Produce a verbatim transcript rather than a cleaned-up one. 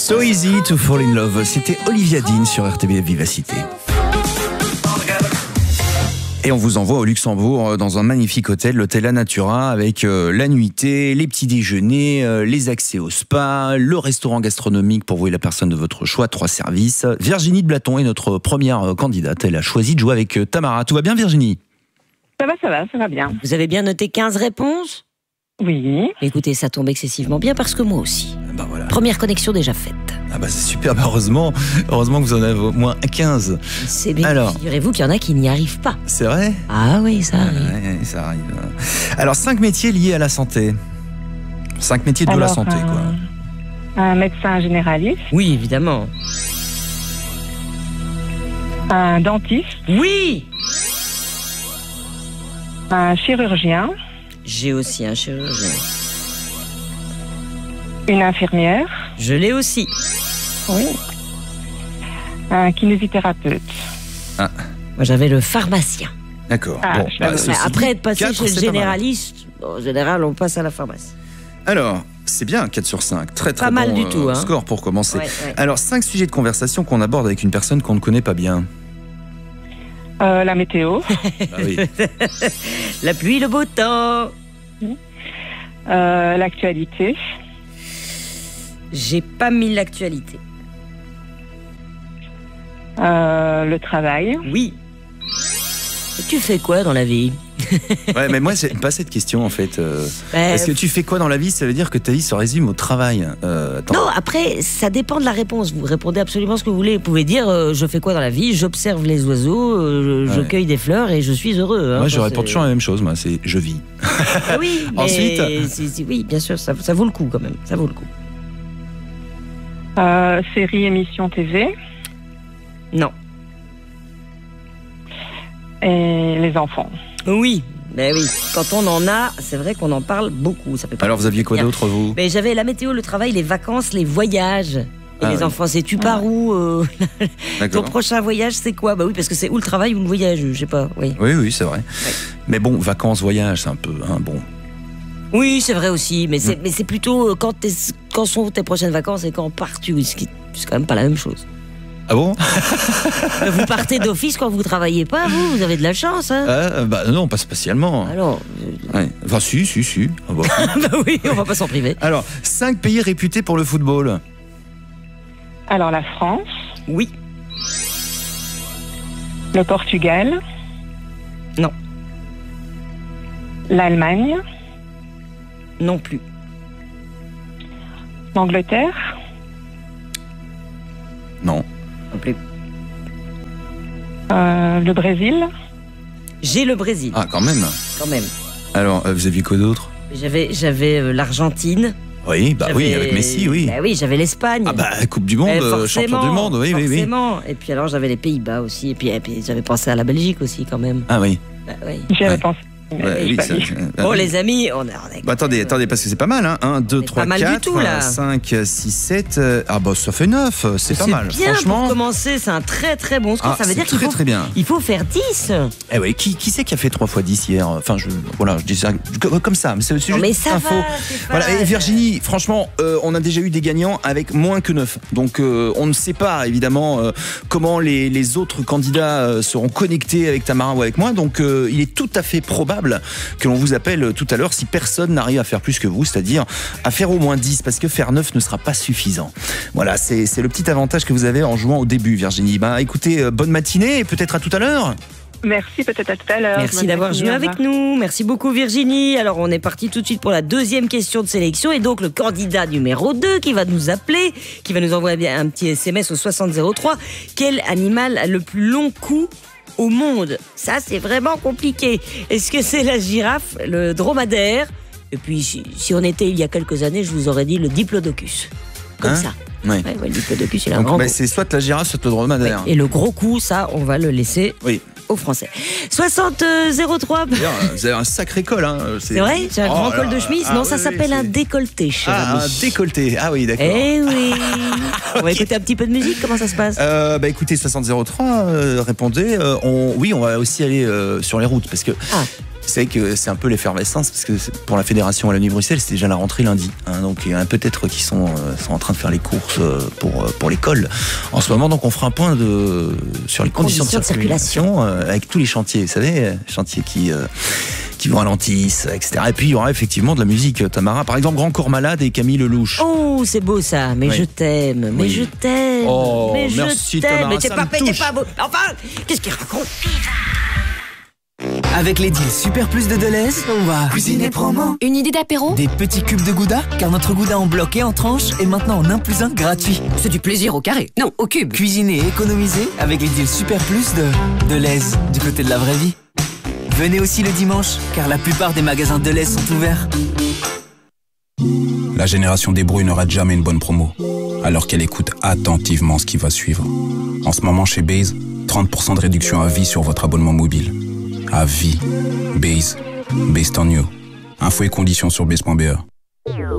So Easy to Fall in Love, c'était Olivia Dean sur R T B F Vivacité. Et on vous envoie au Luxembourg dans un magnifique hôtel, l'hôtel La Natura, avec euh, la nuitée, les petits déjeuners, euh, les accès au spa, le restaurant gastronomique pour vous et la personne de votre choix, trois services. Virginie de Blaton est notre première candidate. Elle a choisi de jouer avec Tamara. Tout va bien, Virginie ? Ça va, ça va, ça va bien. Vous avez bien noté quinze réponses ? Oui. Écoutez, ça tombe excessivement bien parce que moi aussi. Bah voilà. Première connexion déjà faite. Ah bah c'est super, bah heureusement, heureusement que vous en avez au moins quinze. C'est bien, Alors, figurez-vous qu'il y en a qui n'y arrivent pas. C'est vrai ? Ah oui, ça arrive. Ouais, ça arrive. Alors, cinq métiers liés à la santé. Cinq métiers de Alors, la santé, un, quoi. Un médecin généraliste, Oui, évidemment. un dentiste, Oui. un chirurgien, J'ai aussi un chirurgien. une infirmière, Je l'ai aussi. oui, un kinésithérapeute. Ah, Moi, j'avais le pharmacien. d'accord. Ah, bon, je bah, l'avoue. ceci Mais après dit, être passé quatre, chez le c'est pas mal. généraliste, bon, en général, on passe à la pharmacie. Alors, c'est bien, quatre sur cinq. Très, très Pas bon mal du euh, tout, hein. score pour commencer. Ouais, ouais. Alors, cinq sujets de conversation qu'on aborde avec une personne qu'on ne connaît pas bien. Euh, la météo, Ah oui. La pluie, le beau temps. euh, l'actualité, J'ai pas mis l'actualité. euh, le travail. Oui. Et tu fais quoi dans la vie ? Ouais, mais moi, c'est pas cette question, en fait. euh, Euh, Parce que tu fais quoi dans la vie ? Ça veut dire que ta vie se résume au travail. Euh, attends. Non, après, ça dépend de la réponse. Vous répondez absolument ce que vous voulez. Vous pouvez dire euh, je fais quoi dans la vie ? J'observe les oiseaux, euh, je Ouais. cueille des fleurs et je suis heureux. hein. Moi, je Enfin, réponds c'est- toujours la même chose, moi, c'est je vis. Ah oui, mais Ensuite c'est- c'est- oui, bien sûr, ça, ça vaut le coup quand même. Ça vaut le coup. Euh, série, émission T V Non. et les enfants. Oui, ben oui. Quand on en a, c'est vrai qu'on en parle beaucoup. Ça fait pas Alors, vous aviez quoi bien. d'autre, vous ? Mais j'avais la météo, le travail, les vacances, les voyages. Et Ah les oui. enfants, c'est tu pars où euh, Ton D'accord. prochain voyage, c'est quoi ? Bah oui, parce que c'est ou le travail ou le voyage, je sais pas. Oui, Oui, oui, c'est vrai. Mais bon, vacances, voyage, c'est un peu... Hein, bon. oui c'est vrai aussi. Mais c'est, mais c'est plutôt euh, quand, t'es, quand sont tes prochaines vacances et quand pars-tu. Ce qui- C'est quand même pas la même chose. Ah bon ? Vous partez d'office quand vous travaillez pas, vous, vous avez de la chance. Hein Ah, bah non, pas spécialement. Alors, Ouais. Enfin, si, si, si. Ah bah. bah oui, on va pas s'en priver. Alors, cinq pays réputés pour le football. Alors la France, Oui, le Portugal, non, l'Allemagne, non plus. l'Angleterre, Non. Non plus. euh, le Brésil, J'ai le Brésil, Ah, quand même. quand même. Alors, euh, vous aviez quoi d'autre ? J'avais, j'avais euh, l'Argentine. Oui, bah oui, J'avais- avec Messi, oui. Bah oui, j'avais l'Espagne. Ah bah, Coupe du Monde, Eh, euh, champion du monde, oui, oui, oui. forcément. Et puis alors j'avais les Pays-Bas aussi. Et puis, et puis j'avais pensé à la Belgique aussi quand même. Ah oui. Bah, oui. j'y avais Ouais. pensé. mais Ouais, j'ai oui, pas ça- mis. ah Bon oui. les amis, on a... on a- Bah, attendez, attendez, parce que c'est pas mal, hein. un, deux, C'est trois, pas mal du quatre, tout, là. cinq, six, sept. euh, Ah bah, ça fait neuf, c'est pas mal. bien Franchement. pour commencer, c'est un très très bon score. Ah, ça veut c'est dire qu'il très faut, très bien. il faut faire dix. Eh ouais, qui, qui c'est qui a fait trois fois dix hier ? Enfin, je, voilà, je dis ça comme comme ça, mais c'est c'est Non, juste mais ça info. va, c'est Voilà, pas- et Virginie, franchement, euh, on a déjà eu des gagnants avec moins que neuf. Donc, euh, on ne sait pas, évidemment, euh, comment les, les autres candidats euh, seront connectés avec Tamara ou avec moi. Donc, euh, il est tout à fait probable que l'on vous appelle tout à l'heure si personne n'arrive à faire plus que vous, c'est-à-dire à faire au moins dix, parce que faire neuf ne sera pas suffisant. Voilà, c'est c'est le petit avantage que vous avez en jouant au début, Virginie. Bah, écoutez, euh, bonne matinée et peut-être à tout à l'heure. Merci, peut-être à tout à l'heure. Merci Bonne d'avoir matinée, joué au avec revoir. nous. Merci beaucoup Virginie. Alors on est parti tout de suite pour la deuxième question de sélection et donc le candidat numéro deux qui va nous appeler, qui va nous envoyer un petit S M S au soixante zéro trois. Quel animal a le plus long cou au monde? Ça c'est vraiment compliqué. Est-ce que c'est la girafe, le dromadaire? Et puis si, si on était il y a quelques années, je vous aurais dit le diplodocus. Comme Hein ça. Ouais. Ouais, ouais, le diplodocus il a un Donc, grand bah, cou. c'est soit la girafe, soit le dromadaire. Et le gros coup, ça, on va le laisser Oui. aux Français. soixante zéro trois. D'ailleurs, vous avez un sacré col. Hein. C'est vrai? J'ai un Oh grand là col de là. chemise? Ah Non, oui, ça oui, s'appelle un c'est- décolleté, cher Ah, ami. un décolleté. Ah oui, d'accord. Eh oui. On va écouter un petit peu de musique, comment ça se passe? Euh, bah écoutez, soixante zéro trois, euh, répondez. Euh, on, oui, on va aussi aller euh, sur les routes parce que Ah. Vous savez que c'est un peu l'effervescence, parce que pour la Fédération Wallonie-Bruxelles, c'était déjà la rentrée lundi. Hein, donc il y en a peut-être qui sont, euh, sont en train de faire les courses pour, pour l'école en ce moment. Donc on fera un point de, sur les conditions, conditions de circulation, de circulation. Euh, avec tous les chantiers, vous savez, chantiers qui... Euh, qui vous ralentissent, et cetera. Et puis il y aura effectivement de la musique, Tamara. Par exemple, Grand Corps Malade et Camille Lelouch. Oh, c'est beau ça. Mais oui. je t'aime. Mais oui. je t'aime. Oh, mais merci je t'aime. Tamara. Mais t'es pas, t'es pas beau. Enfin, qu'est-ce qu'il raconte? Avec les deals Super Plus de Deleuze, on va cuisiner promo. Une idée d'apéro? Des petits cubes de gouda, car notre gouda en bloc et en tranche est maintenant en un plus un gratuit. C'est du plaisir au carré, non, au cube. Cuisiner et économiser avec les deals Super Plus de Deleuze, du côté de la vraie vie. Venez aussi le dimanche, car la plupart des magasins Deleuze sont ouverts. La génération des brouilles ne rate jamais une bonne promo, alors qu'elle écoute attentivement ce qui va suivre. En ce moment chez Base, trente pour cent de réduction à vie sur votre abonnement mobile. À vie. Base. Based on you. Infos et conditions sur base point b e.